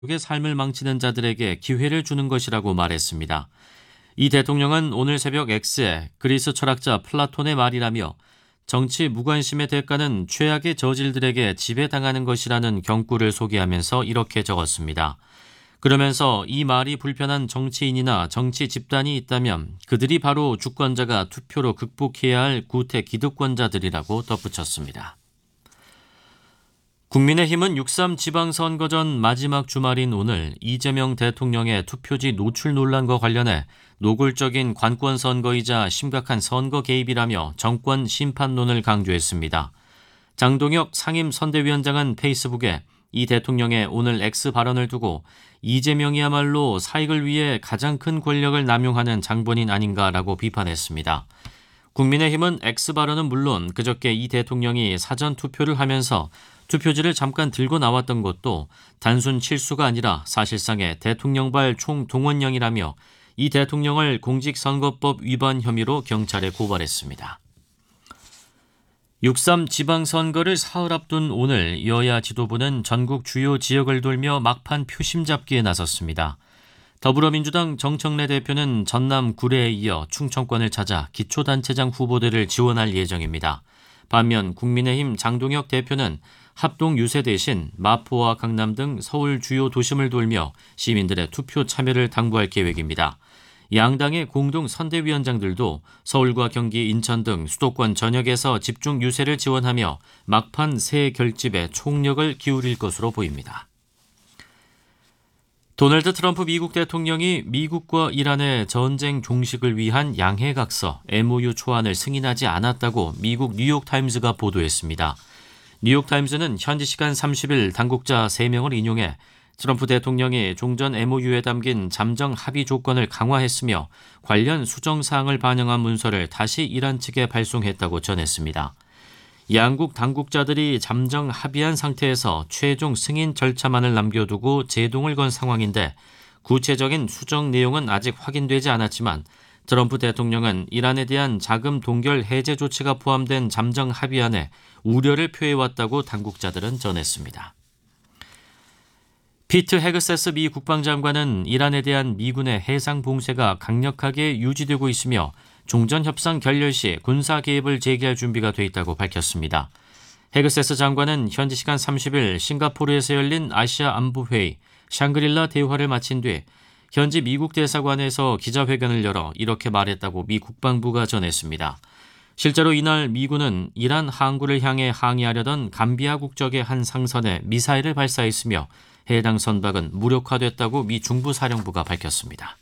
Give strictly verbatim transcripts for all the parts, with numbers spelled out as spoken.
의 삶을 망치는 자들에게 기회를 주는 것이라고 말했습니다. 이 대통령은 오늘 새벽 X에 그리스 철학자 플라톤의 말이라며 정치 무관심의 대가는 최악의 저질들에게 지배당하는 것이라는 경구를 소개하면서 이렇게 적었습니다. 그러면서 이 말이 불편한 정치인이나 정치 집단이 있다면 그들이 바로 주권자가 투표로 극복해야 할 구태 기득권자들이라고 덧붙였습니다. 국민의힘은 육삼 지방선거전 마지막 주말인 오늘 이재명 대통령의 투표지 노출 논란과 관련해 노골적인 관권 선거이자 심각한 선거 개입이라며 정권 심판론을 강조했습니다. 장동혁 상임선대위원장은 페이스북에 이 대통령의 오늘 X 발언을 두고 이재명이야말로 사익을 위해 가장 큰 권력을 남용하는 장본인 아닌가라고 비판했습니다. 국민의힘은 X 발언은 물론 그저께 이 대통령이 사전 투표를 하면서 투표지를 잠깐 들고 나왔던 것도 단순 실수가 아니라 사실상의 대통령발 총동원령이라며 이 대통령을 공직선거법 위반 혐의로 경찰에 고발했습니다. 육삼 지방선거를 사흘 앞둔 오늘 여야 지도부는 전국 주요 지역을 돌며 막판 표심 잡기에 나섰습니다. 더불어민주당 정청래 대표는 전남 구례에 이어 충청권을 찾아 기초단체장 후보들을 지원할 예정입니다. 반면 국민의힘 장동혁 대표는 합동 유세 대신 마포와 강남 등 서울 주요 도심을 돌며 시민들의 투표 참여를 당부할 계획입니다. 양당의 공동 선대위원장들도 서울과 경기, 인천 등 수도권 전역에서 집중 유세를 지원하며 막판 새 결집에 총력을 기울일 것으로 보입니다. 도널드 트럼프 미국 대통령이 미국과 이란의 전쟁 종식을 위한 양해각서 엠오유 초안을 승인하지 않았다고 미국 뉴욕타임즈가 보도했습니다. 뉴욕타임즈는 현지 시간 삼십 일 당국자 세 명을 인용해 트럼프 대통령이 종전 엠오유에 담긴 잠정 합의 조건을 강화했으며 관련 수정사항을 반영한 문서를 다시 이란 측에 발송했다고 전했습니다. 양국 당국자들이 잠정 합의한 상태에서 최종 승인 절차만을 남겨두고 제동을 건 상황인데 구체적인 수정 내용은 아직 확인되지 않았지만 트럼프 대통령은 이란에 대한 자금 동결 해제 조치가 포함된 잠정 합의안에 우려를 표해왔다고 당국자들은 전했습니다. 피트 헤그세스 미 국방장관은 이란에 대한 미군의 해상 봉쇄가 강력하게 유지되고 있으며 종전협상 결렬 시 군사 개입을 재개할 준비가 돼 있다고 밝혔습니다. 헤그세스 장관은 현지 시간 삼십 일 싱가포르에서 열린 아시아 안보회의 샹그릴라 대화를 마친 뒤 현지 미국 대사관에서 기자회견을 열어 이렇게 말했다고 미 국방부가 전했습니다. 실제로 이날 미군은 이란 항구를 향해 항해하려던 감비아 국적의 한 상선에 미사일을 발사했으며 해당 선박은 무력화됐다고 미 중부사령부가 밝혔습니다.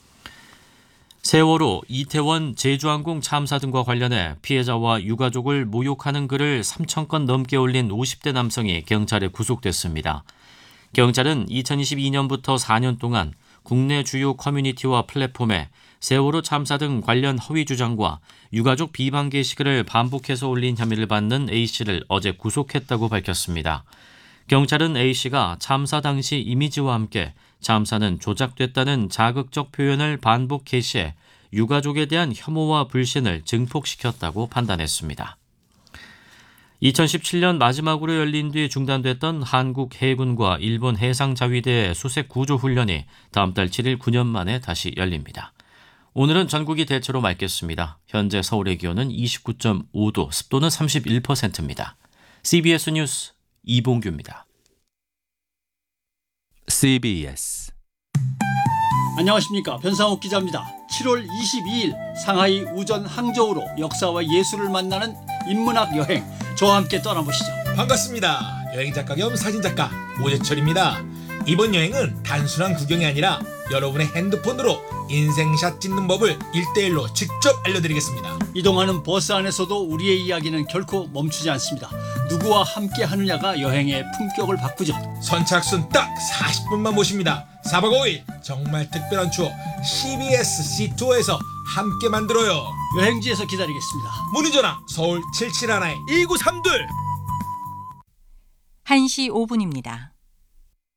세월호, 이태원, 제주항공 참사 등과 관련해 피해자와 유가족을 모욕하는 글을 삼천 건 넘게 올린 오십 대 남성이 경찰에 구속됐습니다. 경찰은 이천이십이 년부터 사 년 동안 국내 주요 커뮤니티와 플랫폼에 세월호 참사 등 관련 허위 주장과 유가족 비방 게시글을 반복해서 올린 혐의를 받는 A씨를 어제 구속했다고 밝혔습니다. 경찰은 A씨가 참사 당시 이미지와 함께 참사는 조작됐다는 자극적 표현을 반복 게시해 유가족에 대한 혐오와 불신을 증폭시켰다고 판단했습니다. 이천십칠 년 마지막으로 열린 뒤 중단됐던 한국 해군과 일본 해상자위대의 수색 구조 훈련이 다음 달 칠 일 구 년 만에 다시 열립니다. 오늘은 전국이 대체로 맑겠습니다. 현재 서울의 기온은 이십구 점 오 도, 습도는 삼십일 퍼센트입니다. 씨비에스 뉴스 이봉규입니다. 씨비에스 안녕하십니까, 변상욱 기자입니다. 칠월 이십이일 상하이 우전 항저우로 역사와 예술을 만나는 인문학 여행, 저와 함께 떠나보시죠. 반갑습니다. 여행작가 겸 사진작가 오재철입니다. 이번 여행은 단순한 구경이 아니라 여러분의 핸드폰으로 인생샷 찍는 법을 일대일로 직접 알려드리겠습니다. 이동하는 버스 안에서도 우리의 이야기는 결코 멈추지 않습니다. 누구와 함께 하느냐가 여행의 품격을 바꾸죠. 선착순 딱 사십 분만 모십니다. 사박 오일 정말 특별한 추억 씨비에스 씨투어에서 함께 만들어요. 여행지에서 기다리겠습니다. 문의전화 서울 칠칠일 일구삼이 한 시 오 분입니다.